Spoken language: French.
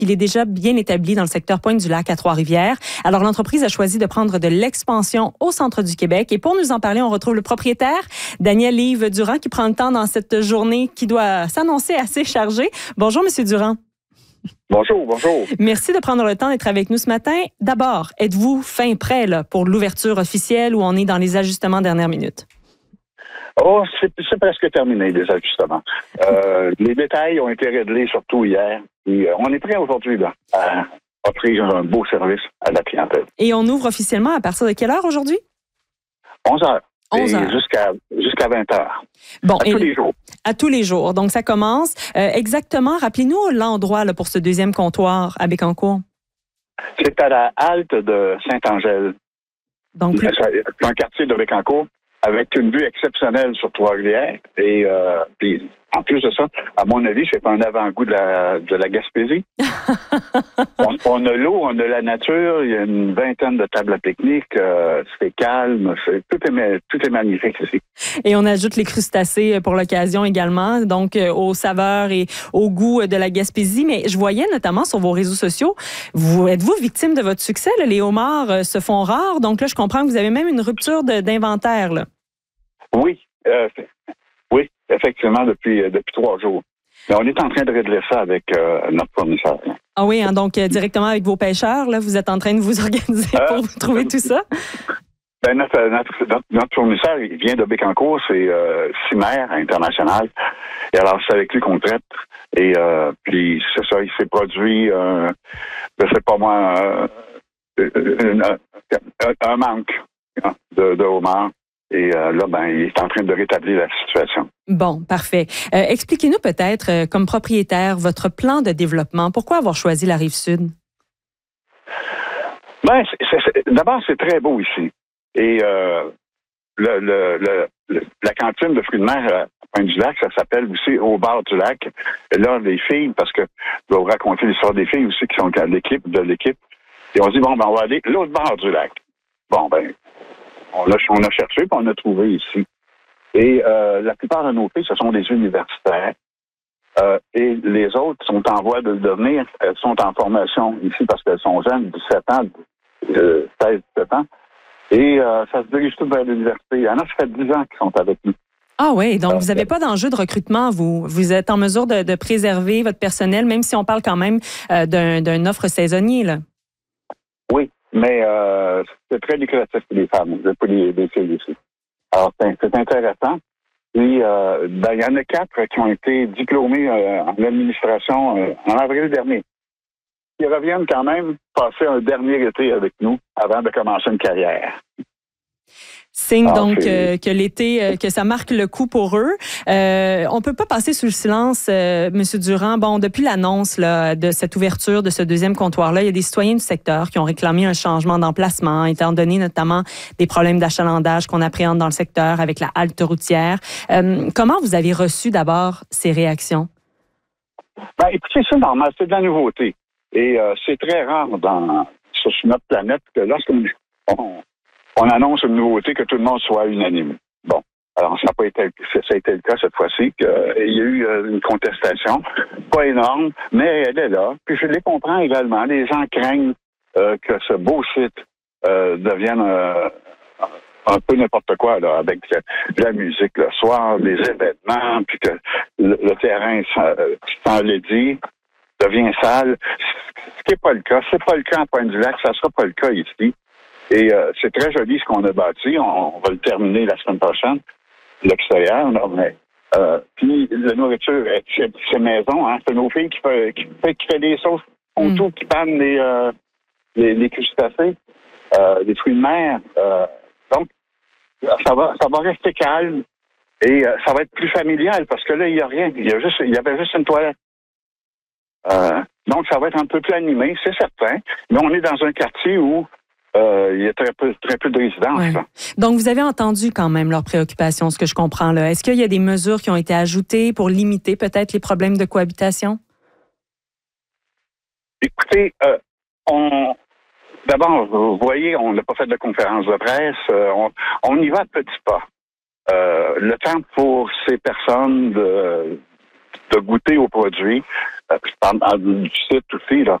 il est déjà bien établi dans le secteur Pointe-du-Lac à Trois-Rivières. Alors, l'entreprise a choisi de prendre de l'expansion au centre du Québec. Et pour nous en parler, on retrouve le propriétaire, Daniel-Yves Durand, qui prend le temps dans cette journée qui doit s'annoncer assez chargée. Bonjour, Monsieur Durand. Bonjour. Merci de prendre le temps d'être avec nous ce matin. D'abord, êtes-vous fin prêt là, pour l'ouverture officielle ou on est dans les ajustements dernière minute? Oh, c'est presque terminé, les ajustements. Les détails ont été réglés surtout hier. Et on est prêt aujourd'hui là, à offrir un beau service à la clientèle. Et on ouvre officiellement à partir de quelle heure aujourd'hui? 11 heures. 11 heures. Jusqu'à 20 heures. Bon, tous les jours. À tous les jours. Donc, ça commence. Exactement, rappelez-nous l'endroit là, pour ce deuxième comptoir à Bécancour. C'est à la halte de Saint-Angèle. Donc, un quartier de Bécancour avec une vue exceptionnelle sur Trois-Rivières. Et puis, en plus de ça, à mon avis, c'est un avant-goût de la Gaspésie. on a l'eau, on a la nature, il y a une vingtaine de tables à pique-nique, c'est calme, tout est magnifique ici. Et on ajoute les crustacés pour l'occasion également, donc aux saveurs et au goût de la Gaspésie. Mais je voyais notamment sur vos réseaux sociaux, êtes-vous victime de votre succès? Là? Les homards se font rares, donc là, je comprends que vous avez même une rupture d'inventaire. Là. Oui, effectivement, depuis 3 jours. Mais on est en train de régler ça avec notre fournisseur. Ah oui, hein, donc directement avec vos pêcheurs, là, vous êtes en train de vous organiser pour vous trouver tout ça? Ben notre fournisseur, il vient de Bécancour, c'est Cimer International. Et alors, c'est avec lui qu'on traite. Et puis, c'est ça, il s'est produit, je sais pas moi, un manque de homard. Et là, il est en train de rétablir la situation. Bon, parfait. Expliquez-nous peut-être, comme propriétaire, votre plan de développement. Pourquoi avoir choisi la Rive-Sud? D'abord, c'est très beau ici. Et la cantine de fruits de mer à Pointe-du-Lac, ça s'appelle aussi Au bord du lac. Et là, les filles, parce que je vais vous raconter l'histoire des filles aussi qui sont de l'équipe. Et on se dit, on va aller l'autre bord du lac. Bon, on a cherché, puis on a trouvé ici. Et la plupart de nos filles, ce sont des universitaires. Et les autres sont en voie de le devenir. Elles sont en formation ici parce qu'elles sont jeunes, 17 ans, 16, 17 ans. Et ça se dirige tout vers l'université. Il y en a, ça fait 10 ans qu'ils sont avec nous. Ah oui, donc vous n'avez pas d'enjeu de recrutement, vous. Vous êtes en mesure de préserver votre personnel, même si on parle quand même d'une offre saisonnier, là. Oui, mais c'est très lucratif pour les femmes, pour les filles ici. Alors, c'est intéressant. Puis, il y en a 4 qui ont été diplômés en administration en avril dernier. Ils reviennent quand même passer un dernier été avec nous avant de commencer une carrière. Signe donc que l'été, que ça marque le coup pour eux. On peut pas passer sous le silence, Monsieur Durand. Bon, depuis l'annonce là, de cette ouverture de ce deuxième comptoir-là, il y a des citoyens du secteur qui ont réclamé un changement d'emplacement, étant donné notamment des problèmes d'achalandage qu'on appréhende dans le secteur avec la halte routière. Comment vous avez reçu d'abord ces réactions? Écoutez, c'est normal, c'est de la nouveauté. Et c'est très rare sur notre planète que lorsqu'on annonce une nouveauté, que tout le monde soit unanime. Bon, alors ça a été le cas cette fois-ci. Il y a eu une contestation, pas énorme, mais elle est là. Puis je les comprends également. Les gens craignent que ce beau site devienne un peu n'importe quoi, là, avec de la musique le soir, des événements, puis que le terrain s'enlaidit, devient sale. Ce qui n'est pas le cas. C'est pas le cas en Pointe-du-Lac, ça sera pas le cas ici. Et c'est très joli ce qu'on a bâti. On va le terminer la semaine prochaine, l'extérieur. Puis la nourriture, c'est maison. Hein? C'est nos filles qui fait des sauces autour, qui pannent les crustacés, les fruits de mer. Donc, ça va rester calme et ça va être plus familial parce que là, il n'y a rien. Il y avait juste une toilette. Donc, ça va être un peu plus animé, c'est certain. Mais on est dans un quartier où il y a très peu de résidences. Ouais. Donc, vous avez entendu quand même leurs préoccupations, ce que je comprends là. Est-ce qu'il y a des mesures qui ont été ajoutées pour limiter peut-être les problèmes de cohabitation? Écoutez, d'abord, vous voyez, on n'a pas fait de conférence de presse. On y va de petits pas. Le temps pour ces personnes de goûter aux produits. Je parle du site aussi, là.